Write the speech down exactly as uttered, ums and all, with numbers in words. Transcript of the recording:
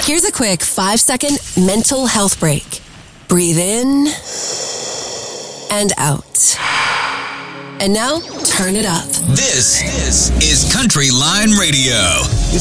Here's a quick five-second mental health break. Breathe in and out. And now, turn it up. This is Country Line Radio. You